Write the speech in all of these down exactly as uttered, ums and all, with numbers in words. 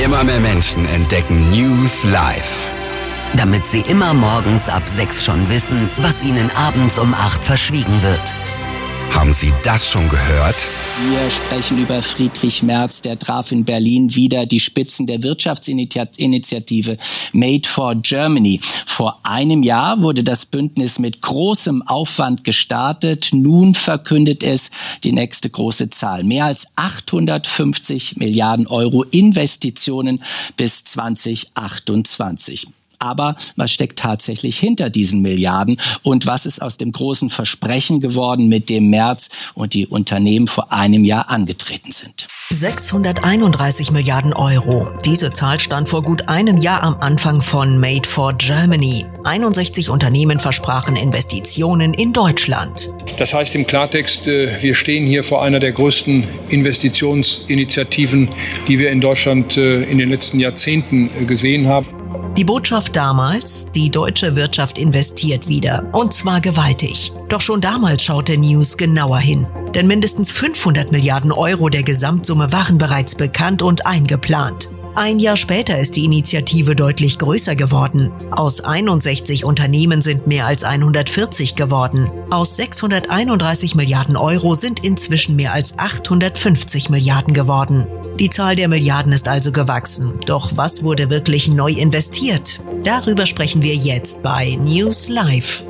Immer mehr Menschen entdecken News Live. Damit sie immer morgens ab sechs schon wissen, was ihnen abends um acht verschwiegen wird. Haben Sie das schon gehört? Wir sprechen über Friedrich Merz, der traf in Berlin wieder die Spitzen der Wirtschaftsinitiative Made for Germany. Vor einem Jahr wurde das Bündnis mit großem Aufwand gestartet. Nun verkündet es die nächste große Zahl. Mehr als achthundertfünfzig Milliarden Euro Investitionen bis zwanzig achtundzwanzig. Aber was steckt tatsächlich hinter diesen Milliarden und was ist aus dem großen Versprechen geworden, mit dem Merz und die Unternehmen vor einem Jahr angetreten sind? sechshunderteinunddreißig Milliarden Euro. Diese Zahl stand vor gut einem Jahr am Anfang von Made for Germany. einundsechzig Unternehmen versprachen Investitionen in Deutschland. Das heißt im Klartext, wir stehen hier vor einer der größten Investitionsinitiativen, die wir in Deutschland in den letzten Jahrzehnten gesehen haben. Die Botschaft damals: Die deutsche Wirtschaft investiert wieder. Und zwar gewaltig. Doch schon damals schaute News genauer hin. Denn mindestens fünfhundert Milliarden Euro der Gesamtsumme waren bereits bekannt und eingeplant. Ein Jahr später ist die Initiative deutlich größer geworden. Aus einundsechzig Unternehmen sind mehr als hundertvierzig geworden. Aus sechshunderteinunddreißig Milliarden Euro sind inzwischen mehr als achthundertfünfzig Milliarden geworden. Die Zahl der Milliarden ist also gewachsen. Doch was wurde wirklich neu investiert? Darüber sprechen wir jetzt bei News Live.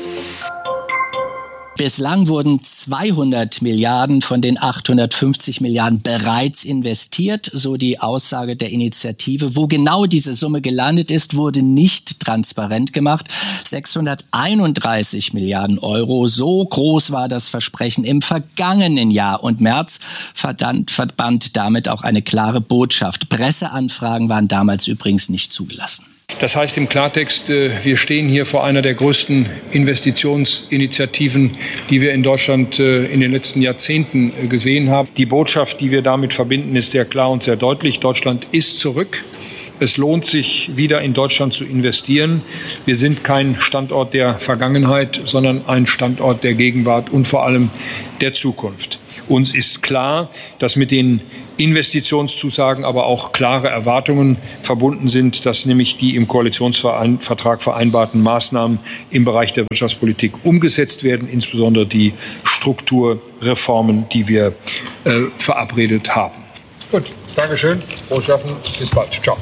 Bislang wurden zweihundert Milliarden von den achthundertfünfzig Milliarden bereits investiert, so die Aussage der Initiative. Wo genau diese Summe gelandet ist, wurde nicht transparent gemacht. sechshunderteinunddreißig Milliarden Euro, so groß war das Versprechen im vergangenen Jahr. Und Merz verband, verband damit auch eine klare Botschaft. Presseanfragen waren damals übrigens nicht zugelassen. Das heißt im Klartext, wir stehen hier vor einer der größten Investitionsinitiativen, die wir in Deutschland in den letzten Jahrzehnten gesehen haben. Die Botschaft, die wir damit verbinden, ist sehr klar und sehr deutlich. Deutschland ist zurück. Es lohnt sich, wieder in Deutschland zu investieren. Wir sind kein Standort der Vergangenheit, sondern ein Standort der Gegenwart und vor allem der Zukunft. Uns ist klar, dass mit den Investitionszusagen aber auch klare Erwartungen verbunden sind, dass nämlich die im Koalitionsvertrag vereinbarten Maßnahmen im Bereich der Wirtschaftspolitik umgesetzt werden, insbesondere die Strukturreformen, die wir äh, verabredet haben. Gut, Dankeschön, frohes Schaffen, bis bald, ciao.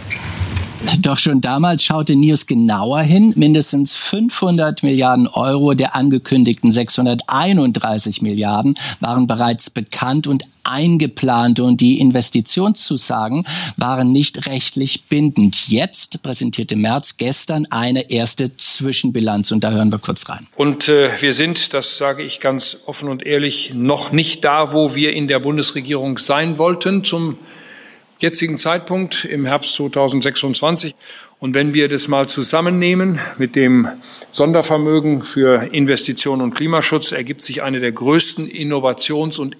Doch schon damals schaute News genauer hin. Mindestens fünfhundert Milliarden Euro der angekündigten sechshunderteinunddreißig Milliarden waren bereits bekannt und eingeplant und die Investitionszusagen waren nicht rechtlich bindend. Jetzt präsentierte Merz gestern eine erste Zwischenbilanz und da hören wir kurz rein. Und äh, wir sind, das sage ich ganz offen und ehrlich, noch nicht da, wo wir in der Bundesregierung sein wollten zum jetzigen Zeitpunkt im Herbst zweitausendsechsundzwanzig. Und wenn wir das mal zusammennehmen mit dem Sondervermögen für Investitionen und Klimaschutz, ergibt sich eine der größten Innovations- und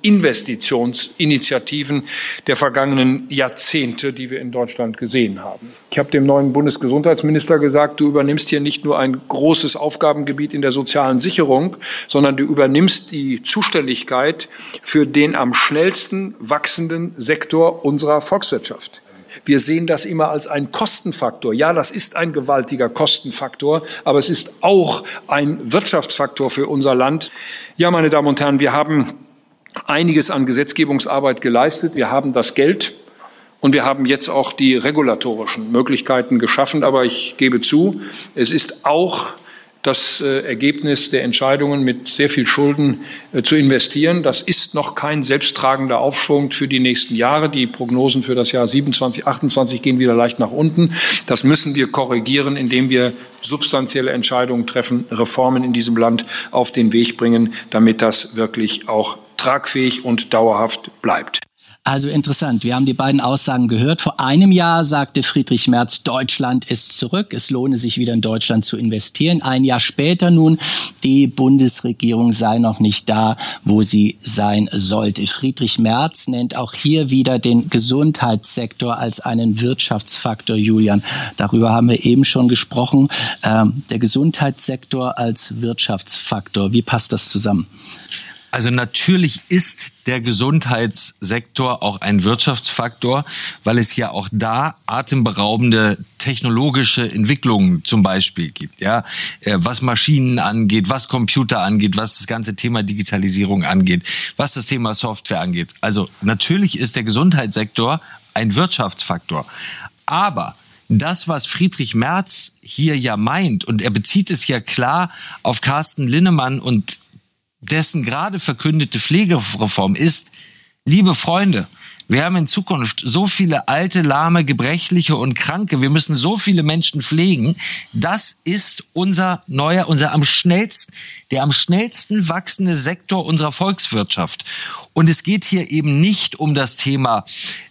Investitionsinitiativen der vergangenen Jahrzehnte, die wir in Deutschland gesehen haben. Ich habe dem neuen Bundesgesundheitsminister gesagt, du übernimmst hier nicht nur ein großes Aufgabengebiet in der sozialen Sicherung, sondern du übernimmst die Zuständigkeit für den am schnellsten wachsenden Sektor unserer Volkswirtschaft. Wir sehen das immer als einen Kostenfaktor. Ja, das ist ein gewaltiger Kostenfaktor, aber es ist auch ein Wirtschaftsfaktor für unser Land. Ja, meine Damen und Herren, wir haben einiges an Gesetzgebungsarbeit geleistet. Wir haben das Geld und wir haben jetzt auch die regulatorischen Möglichkeiten geschaffen. Aber ich gebe zu, es ist auch das äh, Ergebnis der Entscheidungen, mit sehr viel Schulden äh, zu investieren. Das ist noch kein selbsttragender Aufschwung für die nächsten Jahre. Die Prognosen für das Jahr siebenundzwanzig, achtundzwanzig gehen wieder leicht nach unten. Das müssen wir korrigieren, indem wir substanzielle Entscheidungen treffen, Reformen in diesem Land auf den Weg bringen, damit das wirklich auch tragfähig und dauerhaft bleibt. Also interessant, wir haben die beiden Aussagen gehört. Vor einem Jahr sagte Friedrich Merz, Deutschland ist zurück, es lohne sich wieder in Deutschland zu investieren. Ein Jahr später nun, die Bundesregierung sei noch nicht da, wo sie sein sollte. Friedrich Merz nennt auch hier wieder den Gesundheitssektor als einen Wirtschaftsfaktor, Julian. Darüber haben wir eben schon gesprochen. Ähm, der Gesundheitssektor als Wirtschaftsfaktor, wie passt das zusammen? Also natürlich ist der Gesundheitssektor auch ein Wirtschaftsfaktor, weil es ja auch da atemberaubende technologische Entwicklungen zum Beispiel gibt, ja, was Maschinen angeht, was Computer angeht, was das ganze Thema Digitalisierung angeht, was das Thema Software angeht. Also natürlich ist der Gesundheitssektor ein Wirtschaftsfaktor. Aber das, was Friedrich Merz hier ja meint, und er bezieht es ja klar auf Carsten Linnemann und dessen gerade verkündete Pflegereform ist, liebe Freunde, wir haben in Zukunft so viele alte, lahme, gebrechliche und Kranke. Wir müssen so viele Menschen pflegen. Das ist unser neuer, unser am schnellsten, der am schnellsten wachsende Sektor unserer Volkswirtschaft. Und es geht hier eben nicht um das Thema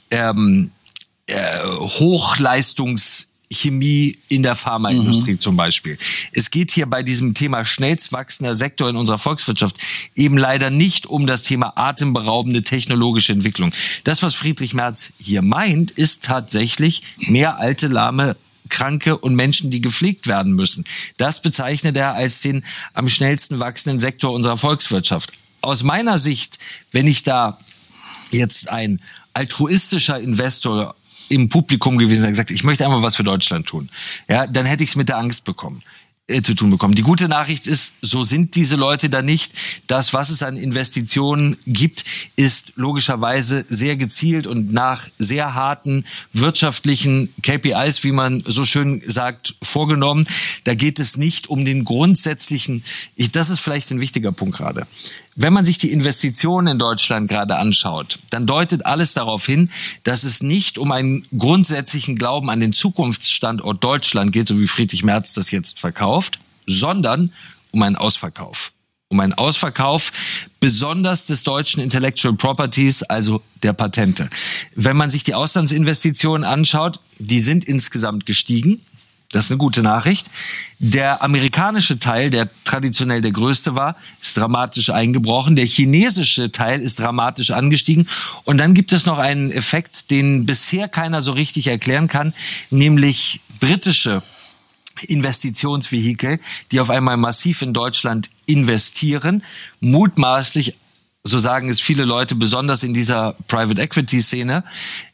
ähm, äh, Hochleistungs Chemie in der Pharmaindustrie mhm. zum Beispiel. Es geht hier bei diesem Thema schnellst wachsender Sektor in unserer Volkswirtschaft eben leider nicht um das Thema atemberaubende technologische Entwicklung. Das, was Friedrich Merz hier meint, ist tatsächlich mehr alte, lahme, Kranke und Menschen, die gepflegt werden müssen. Das bezeichnet er als den am schnellsten wachsenden Sektor unserer Volkswirtschaft. Aus meiner Sicht, wenn ich da jetzt ein altruistischer Investor im Publikum gewesen und gesagt, ich möchte einmal was für Deutschland tun, ja, dann hätte ich es mit der Angst bekommen, äh, zu tun bekommen. Die gute Nachricht ist, so sind diese Leute da nicht. Das, was es an Investitionen gibt, ist logischerweise sehr gezielt und nach sehr harten wirtschaftlichen K P Is, wie man so schön sagt, vorgenommen. Da geht es nicht um den grundsätzlichen, ich, das ist vielleicht ein wichtiger Punkt gerade. Wenn man sich die Investitionen in Deutschland gerade anschaut, dann deutet alles darauf hin, dass es nicht um einen grundsätzlichen Glauben an den Zukunftsstandort Deutschland geht, so wie Friedrich Merz das jetzt verkauft, sondern um einen Ausverkauf. Um einen Ausverkauf besonders des deutschen Intellectual Properties, also der Patente. Wenn man sich die Auslandsinvestitionen anschaut, die sind insgesamt gestiegen. Das ist eine gute Nachricht. Der amerikanische Teil, der traditionell der größte war, ist dramatisch eingebrochen. Der chinesische Teil ist dramatisch angestiegen. Und dann gibt es noch einen Effekt, den bisher keiner so richtig erklären kann, nämlich britische Investitionsvehikel, die auf einmal massiv in Deutschland investieren, mutmaßlich, so sagen es viele Leute, besonders in dieser Private Equity Szene,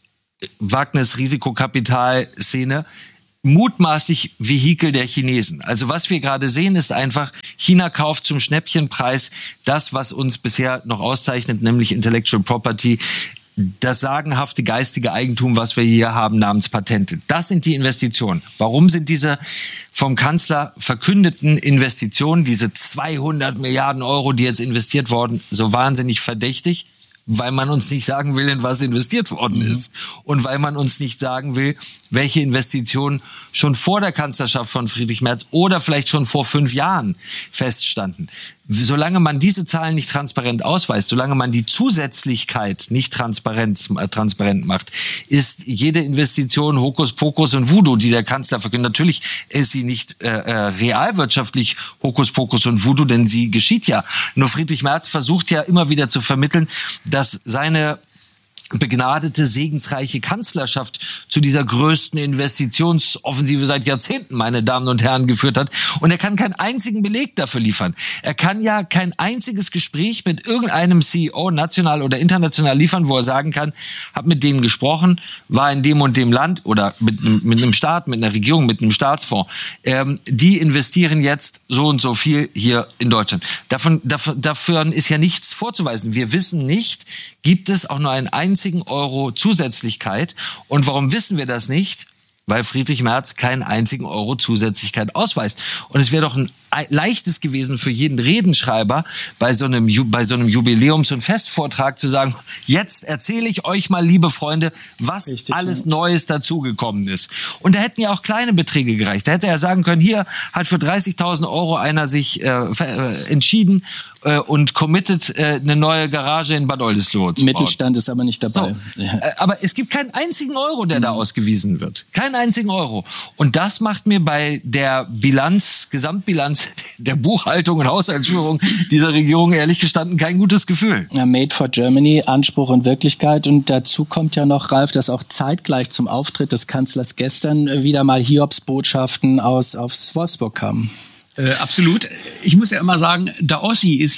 Wagners Risikokapital Szene, mutmaßlich Vehikel der Chinesen. Also was wir gerade sehen, ist einfach, China kauft zum Schnäppchenpreis das, was uns bisher noch auszeichnet, nämlich Intellectual Property, das sagenhafte geistige Eigentum, was wir hier haben, namens Patente. Das sind die Investitionen. Warum sind diese vom Kanzler verkündeten Investitionen, diese zweihundert Milliarden Euro, die jetzt investiert wurden, so wahnsinnig verdächtig? Weil man uns nicht sagen will, in was investiert worden ist. Mhm. Und weil man uns nicht sagen will, welche Investitionen schon vor der Kanzlerschaft von Friedrich Merz oder vielleicht schon vor fünf Jahren feststanden. Solange man diese Zahlen nicht transparent ausweist, solange man die Zusätzlichkeit nicht transparent, äh, transparent macht, ist jede Investition Hokuspokus und Voodoo, die der Kanzler verkündet. Natürlich ist sie nicht äh, äh, realwirtschaftlich Hokuspokus und Voodoo, denn sie geschieht ja. Nur Friedrich Merz versucht ja immer wieder zu vermitteln, dass seine begnadete, segensreiche Kanzlerschaft zu dieser größten Investitionsoffensive seit Jahrzehnten, meine Damen und Herren, geführt hat. Und er kann keinen einzigen Beleg dafür liefern. Er kann ja kein einziges Gespräch mit irgendeinem C E O, national oder international, liefern, wo er sagen kann, habe mit denen gesprochen, war in dem und dem Land oder mit, mit einem Staat, mit einer Regierung, mit einem Staatsfonds. Ähm, die investieren jetzt so und so viel hier in Deutschland. Davon, dafür, dafür ist ja nichts vorzuweisen. Wir wissen nicht, gibt es auch nur einen einzigen Euro Zusätzlichkeit. Und warum wissen wir das nicht? Weil Friedrich Merz keinen einzigen Euro Zusätzlichkeit ausweist. Und es wäre doch ein leichtes gewesen für jeden Redenschreiber, bei so einem, bei so einem Jubiläums- und Festvortrag zu sagen, jetzt erzähle ich euch mal, liebe Freunde, was Richtig, alles ja. Neues dazugekommen ist. Und da hätten ja auch kleine Beträge gereicht. Da hätte er sagen können, hier hat für dreißigtausend Euro einer sich äh, äh, entschieden äh, und committed, äh, eine neue Garage in Bad Oldesloe zu bauen. Mittelstand ist aber nicht dabei. So. Ja. Äh, aber es gibt keinen einzigen Euro, der mhm. da ausgewiesen wird. Keinen einzigen Euro. Und das macht mir bei der Bilanz, Gesamtbilanz der Buchhaltung und Haushaltsführung dieser Regierung ehrlich gestanden kein gutes Gefühl. Ja, Made for Germany, Anspruch und Wirklichkeit. Und dazu kommt ja noch, Ralf, dass auch zeitgleich zum Auftritt des Kanzlers gestern wieder mal Hiobsbotschaften aus, aus Wolfsburg kamen. Äh, absolut. Ich muss ja immer sagen, der Ossi ist hier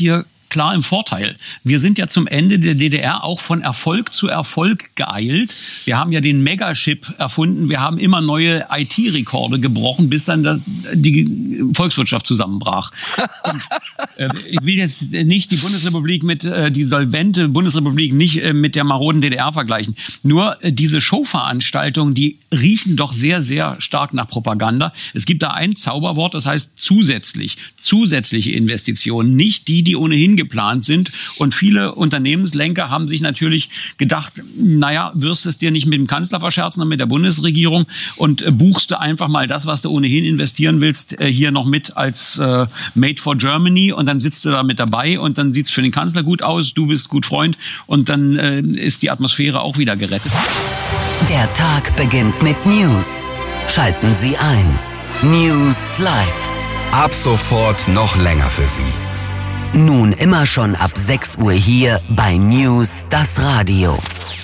klar im Vorteil. Wir sind ja zum Ende der D D R auch von Erfolg zu Erfolg geeilt. Wir haben ja den Megachip erfunden. Wir haben immer neue I T-Rekorde gebrochen, bis dann die Volkswirtschaft zusammenbrach. Und, äh, ich will jetzt nicht die Bundesrepublik mit, äh, die solvente Bundesrepublik nicht äh, mit der maroden D D R vergleichen. Nur äh, diese Showveranstaltungen, die riechen doch sehr, sehr stark nach Propaganda. Es gibt da ein Zauberwort, das heißt zusätzlich. Zusätzliche Investitionen, nicht die, die ohnehin geplant sind. Und viele Unternehmenslenker haben sich natürlich gedacht, naja, wirst es dir nicht mit dem Kanzler verscherzen und mit der Bundesregierung und äh, buchst du einfach mal das, was du ohnehin investieren willst, äh, hier noch mit als äh, Made for Germany, und dann sitzt du da mit dabei und dann sieht's für den Kanzler gut aus, du bist gut Freund, und dann äh, ist die Atmosphäre auch wieder gerettet. Der Tag beginnt mit News. Schalten Sie ein. News Live. Ab sofort noch länger für Sie. Nun immer schon ab sechs Uhr hier bei News, das Radio.